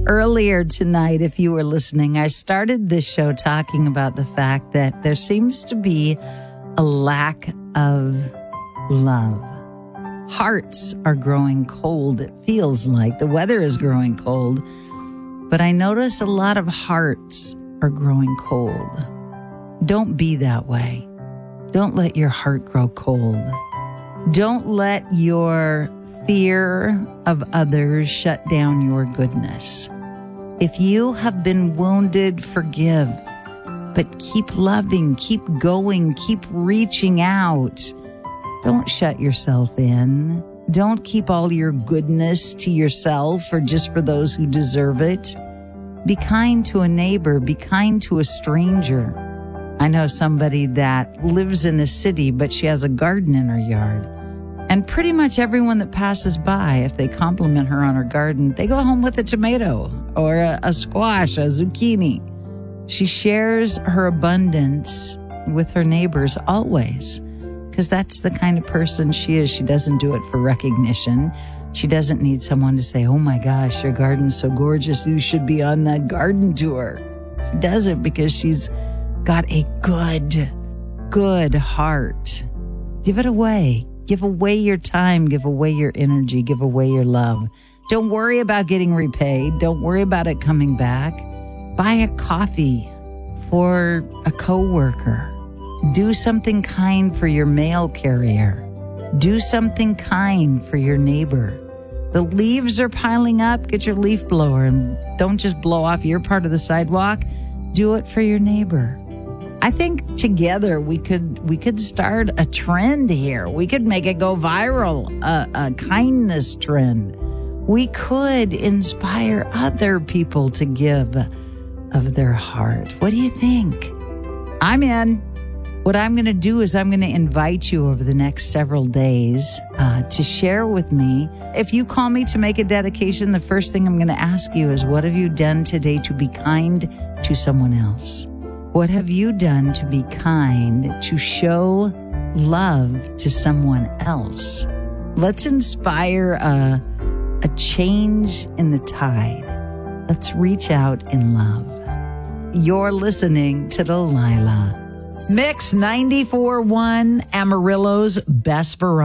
Earlier tonight, if you were listening, I started this show talking about the fact that there seems to be a lack of love. Hearts are growing cold. It feels like the weather is growing cold, but I notice a lot of hearts are growing cold. Don't be that way. Don't let your heart grow cold. Don't let your fear of others shut down your goodness. If you have been wounded, forgive, but keep loving, keep going, keep reaching out. Don't shut yourself in. Don't keep all your goodness to yourself or just for those who deserve it. Be kind to a neighbor. Be kind to a stranger. I know somebody that lives in a city, but she has a garden in her yard. And pretty much everyone that passes by, if they compliment her on her garden, they go home with a tomato or a squash, a zucchini. She shares her abundance with her neighbors always, because that's the kind of person she is. She doesn't do it for recognition. She doesn't need someone to say, oh my gosh, your garden's so gorgeous, you should be on that garden tour. She does it because she's got a good heart. Give it away. Give away your time. Give away your energy. Give away your love. Don't worry about getting repaid. Don't worry about it coming back. Buy a coffee for a coworker. Do something kind for your mail carrier. Do something kind for your neighbor. The leaves are piling up. Get your leaf blower and don't just blow off your part of the sidewalk. Do it for your neighbor. I think together we could start a trend here. We could make it go viral, a kindness trend. We could inspire other people to give of their heart. What do you think? I'm in. What I'm going to do is I'm going to invite you over the next several days to share with me. If you call me to make a dedication, the first thing I'm going to ask you is, what have you done today to be kind to someone else? What have you done to be kind, to show love to someone else? Let's inspire a change in the tide. Let's reach out in love. You're listening to Delilah. Mix 94.1, Amarillo's best variety.